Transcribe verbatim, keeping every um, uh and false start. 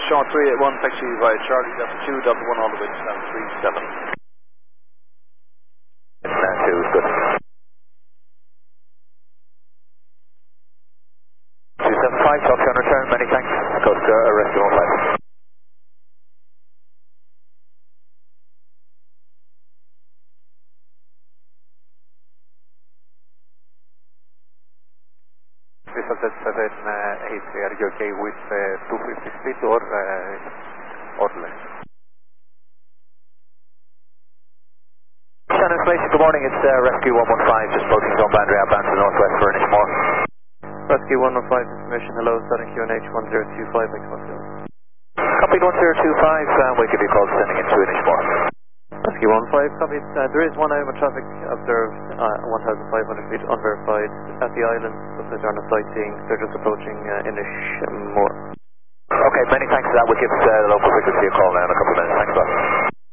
short three eight one, taxi via Charlie, Delta two, Delta one all the way to stand three seven. Stand two, good. two seven five, talk to you on return, many thanks. Coast uh, rescue one five. Seven eight three, are you okay with uh, two fifty speed or uh, or less? Shannon Information, good morning, it's uh, Rescue one one five, just approaching zone boundary outbound to the northwest for Inishmore. Rescue one one five, information, hello, starting Q N H one zero two five, X one zero. Copied one zero two five, uh, we'll give you a call sending into Inishmore. Rescue one five, copied, uh, there is one hour traffic observed, uh, one thousand five hundred feet unverified at the island, looks like they're on a sightseeing, they're just approaching uh, Inishmore. Okay, many thanks for that, we'll give uh, the local frequency a call now.